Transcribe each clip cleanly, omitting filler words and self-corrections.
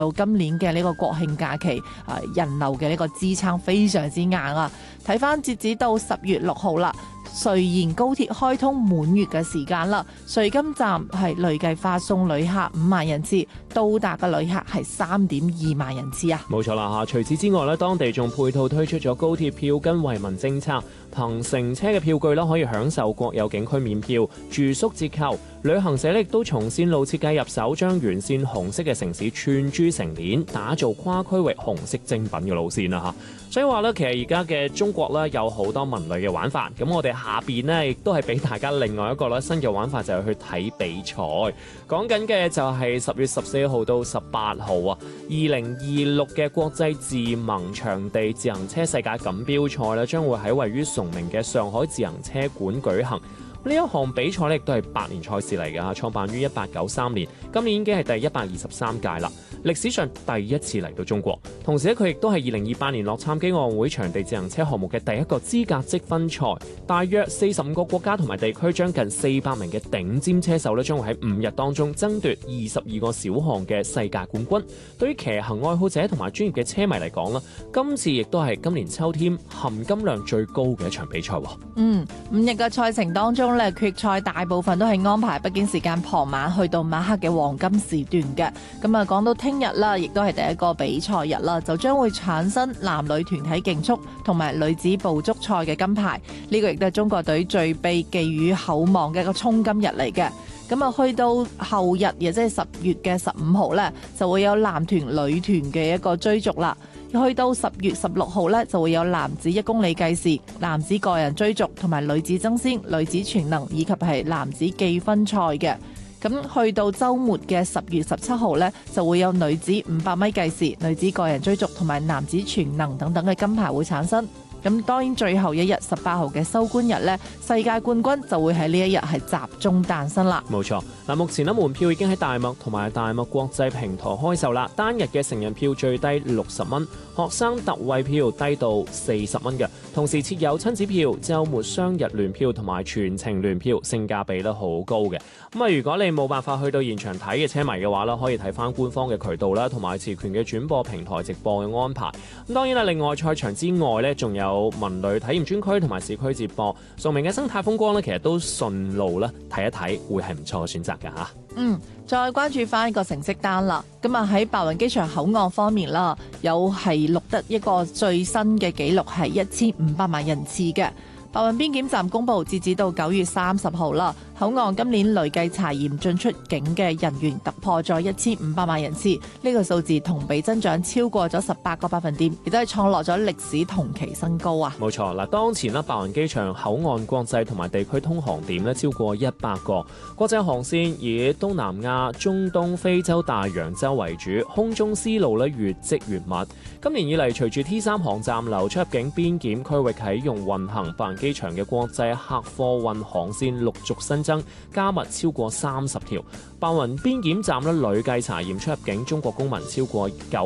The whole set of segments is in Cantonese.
到今年嘅呢個國慶假期，人流嘅呢個支撐非常之硬啊！睇翻截止到10月6號啦，穗延高鐵開通滿月嘅時間啦，穗金站係累計發送旅客5萬人次，到達嘅旅客係3.2萬人次啊！ 冇錯啦嚇！除此之外咧，當地仲配套推出咗高鐵票根惠民政策，憑乘車嘅票據啦，可以享受國有景區免票、住宿折扣。旅行社亦都從線路設計入手，將沿線紅色嘅城市串珠成鏈，打造跨區域紅色精品嘅路線啦嚇。所以話咧，其實而家嘅中國咧有好多文旅嘅玩法。咁我哋下邊呢，亦都係俾大家另外一個咧新嘅玩法，就係去睇比賽。講緊嘅就係10月14號到18號啊，2026嘅國際自盟場地自行車世界錦標賽咧，將會喺位於崇明嘅上海自行車館舉行。呢一項比賽咧，亦都係百年賽事嚟㗎，創辦於1893年，今年已經係第123屆啦，歷史上第一次嚟到中國。同時咧，佢亦都係2028年洛杉磯奧運會場地自行車項目嘅第一個資格積分賽。大約45個國家同埋地區，將近400名嘅頂尖車手咧，將會喺5日當中爭奪22個小項嘅世界冠軍。對於騎行愛好者同埋專業嘅車迷嚟講啦，今次亦都係今年秋天含金量最高嘅一場比賽。 5日嘅賽程當中咧，決賽大部分都係安排北京時間傍晚去到晚黑嘅黃金時段嘅。咁啊，講到聽日啦，亦都係第一個比賽日啦，就將會產生男女團體競速同埋女子捕捉賽嘅金牌。呢個亦都係中國隊最被寄予厚望嘅一個衝金日嚟嘅。咁啊，去到後日，亦即係10月嘅15號呢，就會有男團、女團嘅一個追逐啦。去到10月16號呢，就會有男子1公里計時、男子個人追逐同埋女子爭先、女子全能以及係男子記分賽嘅。咁去到週末嘅10月17號呢，就會有女子500米計時、女子個人追逐同埋男子全能等等嘅金牌會產生。咁當然最後一日18號嘅收官日呢，世界冠軍就會喺呢一日係集中誕生啦。 冇錯，嗱，目前咧門票已經喺大麥同埋大麥國際平台開售啦。單日嘅成人票最低60蚊，學生特惠票低到40蚊嘅。同時設有親子票、週末雙日聯票同埋全程聯票，性價比咧好高嘅。咁啊，如果你冇辦法去到現場睇嘅車迷嘅話咧，可以睇翻官方嘅渠道啦，同埋持權嘅轉播平台直播嘅安排。咁當然啦，另外賽場之外咧，仲有文旅體驗專區同埋市區接播，崇明嘅生態風光咧，其實都順路咧睇一睇，會係唔錯嘅選擇㗎嚇。 再關注翻一個成績單啦。咁啊喺白雲機場口岸方面啦，有係錄得一個最新嘅紀錄係1500萬人次嘅。白雲邊檢站公佈，截止到9月30號啦，口岸今年累計查驗進出境嘅人員突破咗1500萬人次，呢個數字同比增長超過咗18個百分點，亦都係創落咗歷史同期新高啊！ 冇錯嗱，當前咧白雲機場口岸國際同埋地區通航點咧超過100個，國際航線以東南亞、中東、非洲、大洋洲為主，空中絲路咧越積越密。今年以嚟，隨住 T3 航站樓出入境邊檢區域啟用運行，白雲機場嘅國際客貨運航線陸續新增，加密超過30條。白雲邊檢站咧累計查驗出入境中國公民超過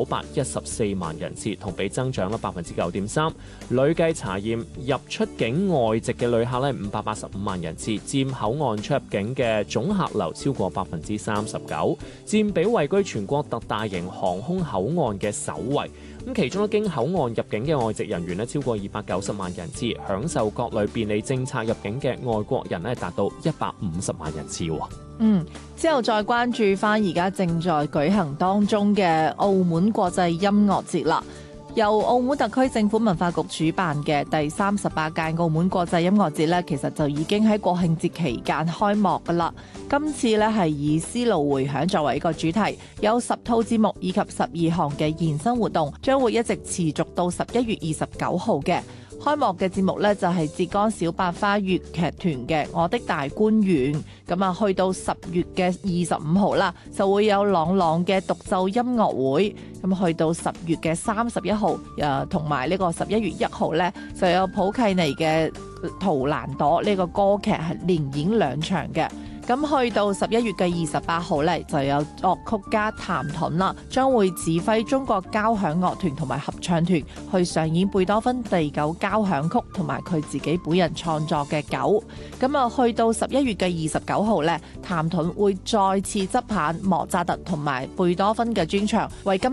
914萬人次，同比增長9.3%。累計查驗入出境外籍嘅旅客咧585萬人次，佔口岸出入境嘅總客流超過39%，佔比位居全國特大型航空口岸嘅首位。咁其中經口岸入境嘅外籍人員超過290萬人次，享受各類便利政策入境嘅外國人達到150萬人次。 之後再關注翻而家正在舉行當中嘅澳門國際音樂節啦。由澳門特區政府文化局主辦嘅第38屆澳門國際音樂節呢，其實就已經喺國慶節期間開幕噶啦。今次呢係以絲路迴響作為一個主題，有10套節目以及12項嘅延伸活動，將會一直持續到11月29號嘅。開幕嘅節目呢，就係浙江小百花粵劇團嘅《我的大觀園》，咁啊去到10月嘅25號啦，就會有朗朗嘅獨奏音樂會，咁去到10月嘅31號，同埋呢個11月1號呢，就有普契尼嘅《圖蘭朵》呢個歌劇係連演2場嘅。 咁去到11月嘅28號呢，就有作曲家譚盾啦，將會指揮中國交響樂團同埋合唱團去上演貝多芬第9交響曲同埋佢自己本人創作嘅9。咁啊，去到11月嘅29號呢，譚盾會再次執棒莫扎特同埋貝多芬嘅專場，為今